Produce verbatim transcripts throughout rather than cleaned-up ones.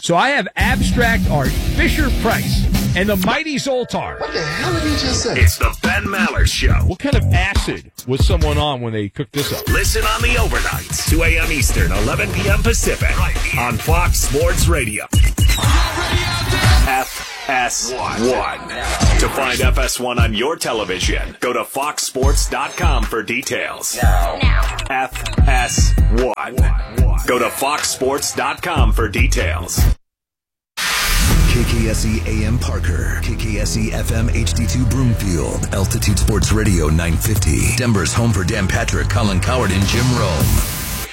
So I have abstract art, Fisher-Price, and the mighty Zoltar. What the hell did he just say? It's the Ben Maller Show. What kind of acid was someone on when they cooked this up? Listen on the overnights, two a.m. Eastern, eleven p.m. Pacific, right here on Fox Sports Radio. F S one. To find F S one on your television, go to fox sports dot com for details. Now. F S one. Go to fox sports dot com for details. K K S E A M Parker, K K S E F M H D two Broomfield, Altitude Sports Radio nine fifty, Denver's home for Dan Patrick, Colin Coward, and Jim Rome.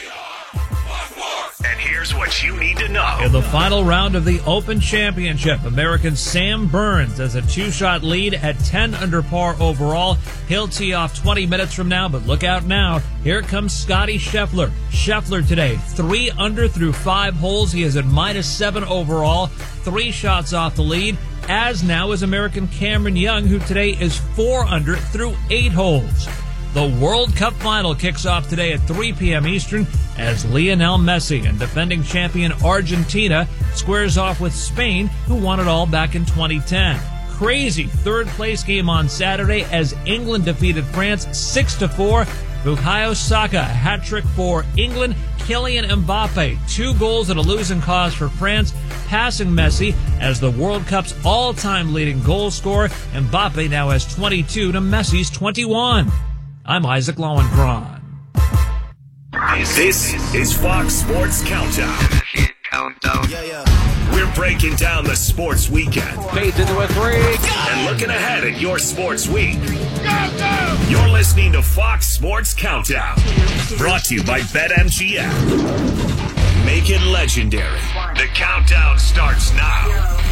And here's what you need to know. In the final round of the Open Championship, American Sam Burns has a two-shot lead at ten under par overall. He'll tee off twenty minutes from now, but look out now. Here comes Scotty Scheffler. Scheffler today, three under through five holes. He is at minus seven overall, three shots off the lead, as now is American Cameron Young, who today is four under through eight holes. The World Cup final kicks off today at three p.m. Eastern as Lionel Messi and defending champion Argentina squares off with Spain, who won it all back in twenty ten. Crazy third-place game on Saturday as England defeated France six to four. Bukayo Saka, a hat-trick for England. Kylian Mbappe, two goals at a losing cause for France, passing Messi as the World Cup's all-time leading goal scorer. Mbappe now has twenty-two to Messi's twenty-one. I'm Isaac Lowenkron. This is Fox Sports Countdown. Countdown. Yeah, yeah. We're breaking down the sports weekend. Fades into a three. And looking ahead at your sports week. You're listening to Fox Sports Countdown. Brought to you by BetMGM. Make it legendary. The countdown starts now.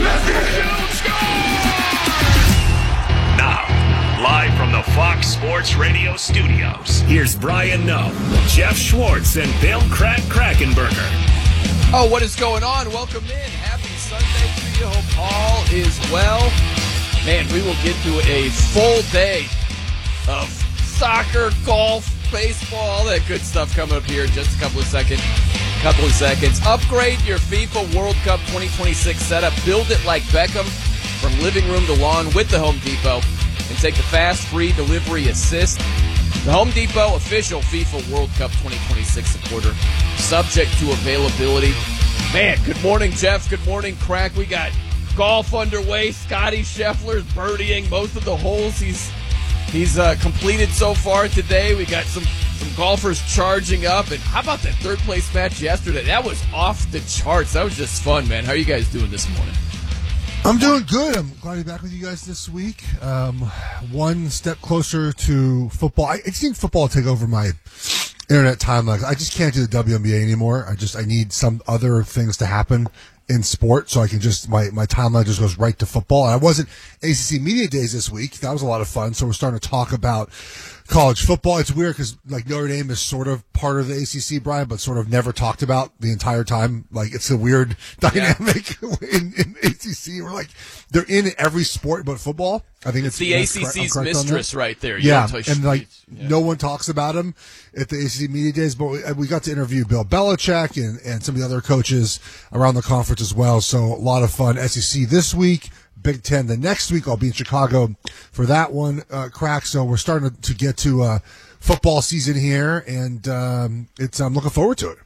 Now. Live from the Fox Sports Radio studios, here's Brian Noe, Jeff Schwartz, and Bill Crack Krackenberger. Oh, what is going on? Welcome in. Happy Sunday to you. Hope all is well. Man, we will get to a full day of soccer, golf, baseball, all that good stuff coming up here in just a couple of seconds. Couple of seconds. Upgrade your FIFA World Cup twenty twenty-six setup. Build it like Beckham from living room to lawn with the Home Depot. And take the fast, free delivery assist. The Home Depot official FIFA World Cup twenty twenty-six supporter, subject to availability. Man, good morning, Jeff. Good morning, Crack. We got golf underway. Scotty Scheffler's birdieing most of the holes he's he's uh, completed so far today. We got some, some golfers charging up. And how about that third place match yesterday? That was off the charts. That was just fun, man. How are you guys doing this morning? I'm doing good. I'm glad to be back with you guys this week. Um, one step closer to football. I, I've seen football take over my internet timeline. I just can't do the W N B A anymore. I just I need some other things to happen in sport, so I can just my my timeline just goes right to football. And I wasn't A C C Media Days this week. That was a lot of fun. So we're starting to talk about college football. It's weird because like Notre Dame is sort of part of the A C C, Brian, but sort of never talked about the entire time. Like it's a weird dynamic yeah. in, in A C C. We're like they're in every sport but football. I think it's, it's the A C C's correct, mistress right there. You yeah, touch, and like yeah. no one talks about him at the A C C Media Days. But we, we got to interview Bill Belichick and and some of the other coaches around the conference as well. So a lot of fun. S E C this week. Big Ten the next week. I'll be in Chicago for that one, uh, Crack. So we're starting to, to get to uh, football season here, and um, it's I'm looking forward to it.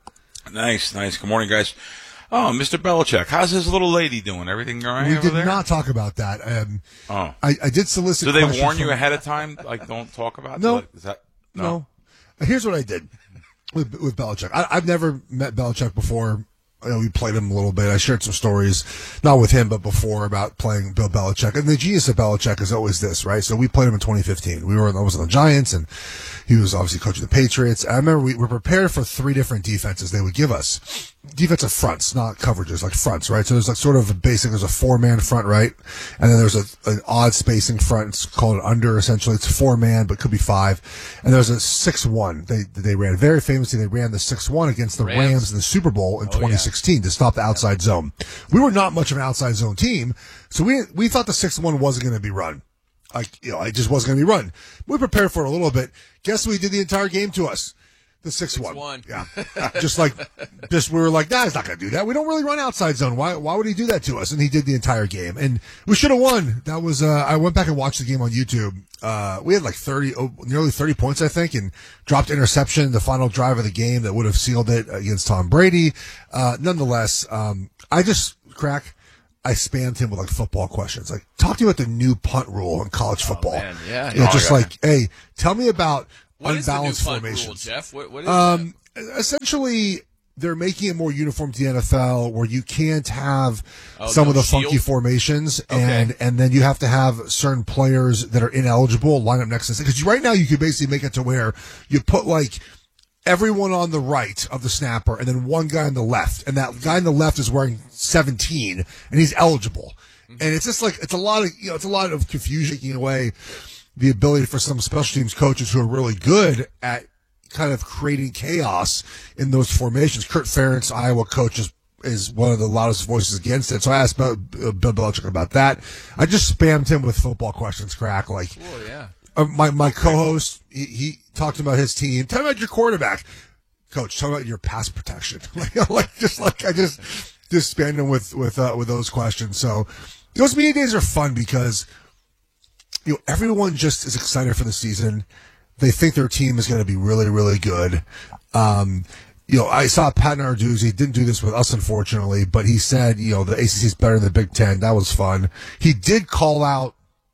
Nice, nice. Good morning, guys. Oh, Mister Belichick, how's his little lady doing? Everything all right We over did there? not talk about that. Um, oh, I, I did solicit. Do they questions warn you from, ahead of time? Like, don't talk about no, it? Like, is that no? no? Here's what I did with with Belichick. I, I've never met Belichick before. You know, we played him a little bit. I shared some stories, not with him, but before about playing Bill Belichick. And the genius of Belichick is always this, right? So we played him in twenty fifteen. We were, I was on the Giants, and he was obviously coaching the Patriots. I remember we were prepared for three different defenses they would give us. Defensive fronts, not coverages, like fronts, right? So there's like sort of a basic, there's a four-man front, right? And then there's a, an odd spacing front. It's called an under, essentially. It's four-man, but could be five. And there's a six one. They they ran, very famously, they ran the six one against the Rams, Rams in the Super Bowl in oh, twenty sixteen yeah. to stop the outside yeah. zone. We were not much of an outside zone team, so we we thought the six one wasn't going to be run. Like, you know, it just wasn't going to be run. We prepared for it a little bit. Guess what he did the entire game to us? The six one. one. Yeah. just like, just we were like, nah, he's not going to do that. We don't really run outside zone. Why Why would he do that to us? And he did the entire game. And we should have won. That was, uh, I went back and watched the game on YouTube. Uh, we had like thirty, oh, nearly thirty points, I think, and dropped interception, the final drive of the game that would have sealed it against Tom Brady. Uh, nonetheless, um, I just, Crack, I spammed him with like football questions. Like, talk to me about the new punt rule in college football. Oh, man. Yeah. You know, Oh, just yeah. like, hey, tell me about What unbalanced is the new punt formations. rule, Jeff? What, what is Um, essentially, they're making it more uniform to the N F L, where you can't have Oh, some no of the shield? funky formations, Okay. and and then you have to have certain players that are ineligible line up next to because right now you could basically make it to where you put like everyone on the right of the snapper, and then one guy on the left, and that guy on the left is wearing seventeen, and he's eligible, and it's just like it's a lot of you know it's a lot of confusion, taking away the ability for some special teams coaches who are really good at kind of creating chaos in those formations. Kurt Ferentz, Iowa coach, is, is one of the loudest voices against it. So I asked Bill, uh, Bill Belichick about that. I just spammed him with football questions, Crack. Like, Oh, yeah. uh, my, my co-host, he, he talked about his team. Tell me about your quarterback. Coach, tell me about your pass protection. like, like, just like, I just, just spammed him with, with, uh, with those questions. So those media days are fun because, you know, everyone just is excited for the season. They think their team is going to be really, really good. Um, you know, I saw Pat Narduzzi didn't do this with us, unfortunately, but he said, you know, the A C C is better than the Big Ten. That was fun. He did call out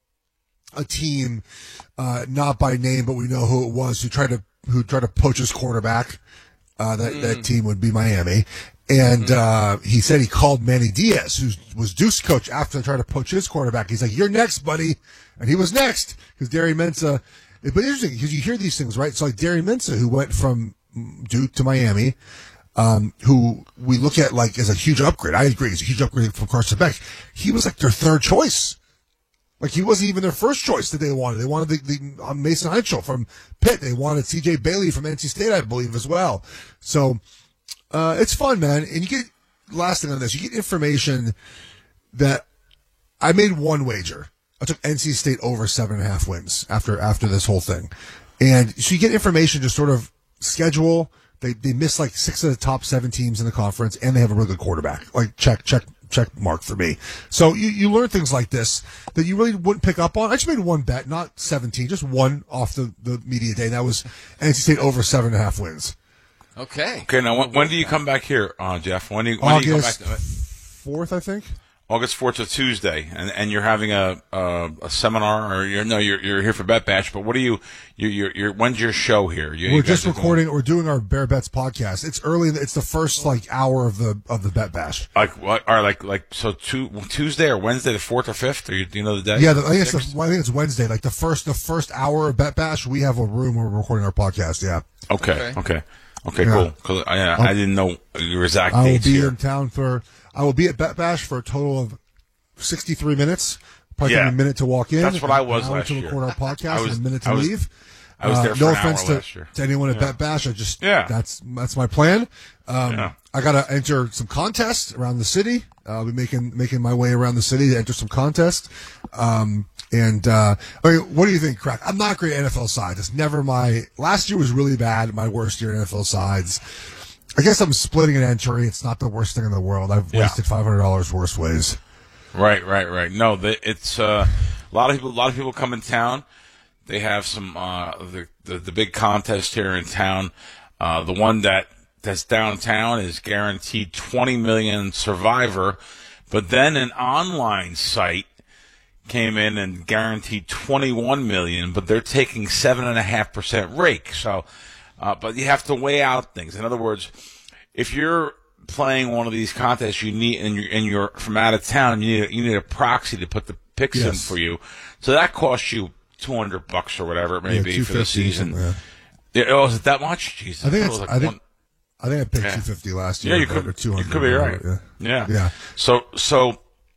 a team, uh, not by name, but we know who it was, who tried to, who tried to poach his quarterback. Uh, that, Mm. that team would be Miami. And, uh, he said he called Manny Diaz, who was Duke's coach, after they tried to poach his quarterback. He's like, you're next, buddy. And he was next because Derry Mensah. But interesting because you hear these things, right? So like Derry Mensah, who went from Duke to Miami, um, who we look at like as a huge upgrade. I agree, he's a huge upgrade from Carson Beck. He was like their third choice. Like he wasn't even their first choice that they wanted. They wanted the, the um, Mason Heichel from Pitt. They wanted C J Bailey from N C State, I believe, as well. So uh, it's fun, man. And you get last thing on this, you get information that I made one wager. I took N C State over seven and a half wins after after this whole thing, and so you get information to sort of schedule. They they miss like six of the top seven teams in the conference, and they have a really good quarterback. Like check check check mark for me. So you you learn things like this that you really wouldn't pick up on. I just made one bet, not seventeen, just one off the the media day, and that was N C State over seven and a half wins. Okay. Okay, now when, when do you come back here, uh, Jeff? When do you, when do you come back? August To, fourth, I think. August fourth to Tuesday, and and you're having a a, a seminar, or you're no, you're you're here for Bet Bash. But what are you? You you're, you're when's your show here? You, We're you guys just are recording. We're doing our Bear Bets podcast. It's early. It's the first like hour of the of the Bet Bash. Like what? Are like like so two, Tuesday or Wednesday, the fourth or fifth? Or you, do you know the day? Yeah, the, I think it's Sixth? the, I think it's Wednesday. Like the first the first hour of Bet Bash, we have a room where we're recording our podcast. Yeah, Okay, Okay. okay, okay, Yeah. cool. 'Cause I, I didn't know your exact I will dates be here. in town for. I will be at Bet Bash for a total of sixty-three minutes. Probably Yeah. take a minute to walk in. That's what I was an hour last to year. record our podcast, I was- and a minute to I was- leave. I was there Uh, for no an offense hour to, last year. to anyone at Yeah. Bet Bash. I just Yeah. that's that's my plan. Um, Yeah. I gotta enter some contests around the city. I'll be making making my way around the city to enter some contests. Um, and uh, I mean, what do you think, Crack? I'm not great at N F L sides. It's never my last year was really bad. My worst year in N F L sides. I guess I'm splitting an entry. It's not the worst thing in the world. I've Yeah. wasted five hundred dollars worse ways. Right, right, right. No, they, it's uh, a lot of people. A lot of people come in town. They have some uh, the, the the big contest here in town. Uh, the one that that's downtown is guaranteed twenty million Survivor, but then an online site came in and guaranteed twenty-one million, but they're taking seven and a half percent rake. So, uh, but you have to weigh out things. In other words, if you're playing one of these contests, you need and you're, and you're from out of town, you need a, you need a proxy to put the picks in Yes. for you. So that costs you two hundred bucks or whatever it may Yeah, be for the two fifty, season. yeah. Yeah, oh, is it that much? Jesus, I think thought it's. it was I think. one- I think I picked Yeah. two fifty last year. yeah, you or could. two You hundred. could be right. Yeah. Yeah. Yeah. So, so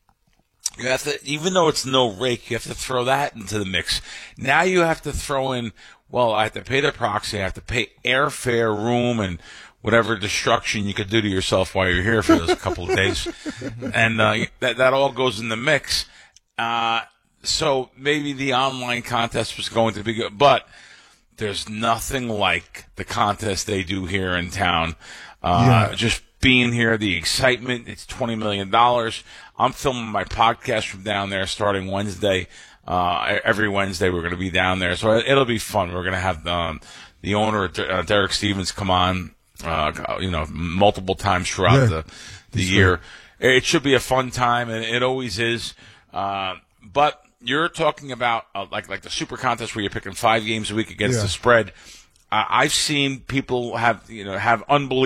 you have to, even though it's no rake, you have to throw that into the mix. Now you have to throw in. Well, I have to pay the proxy. I have to pay airfare, room, and whatever destruction you could do to yourself while you're here for those couple of days, and uh, that that all goes in the mix. Uh, so maybe the online contest was going to be good, but there's nothing like the contest they do here in town. Uh, Yeah. Just being here, the excitement. It's twenty million dollars. I'm filming my podcast from down there starting Wednesday. Uh, every Wednesday we're going to be down there, so it'll be fun. We're going to have um, the owner, uh, Derek Stevens, come on, uh, you know, multiple times throughout Yeah. the the year. It should be a fun time, and it always is. Uh, but you're talking about uh, like like the super contest where you're picking five games a week against Yeah. the spread. Uh, I've seen people have you know have unbelievable